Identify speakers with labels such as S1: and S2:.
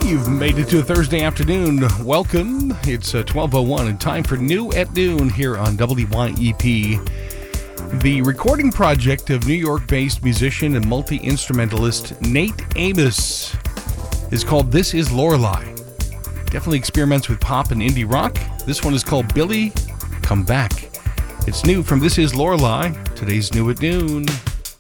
S1: You've made it to a Thursday afternoon. Welcome. It's 12:01 and time for New at Noon here on WYEP. The recording project of New York-based musician and multi-instrumentalist Nate Amos is called This Is Lorelei. Definitely experiments with pop and indie rock. This one is called Billy Come Back. It's new from This Is Lorelei. Today's New at Noon.